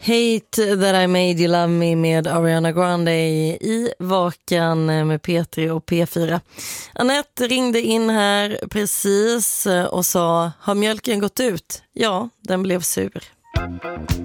Hate That I Made You Love Me med Ariana Grande i Vakan med P3 och P4. Anette ringde in här precis och sa, har mjölken gått ut? Ja, den blev sur.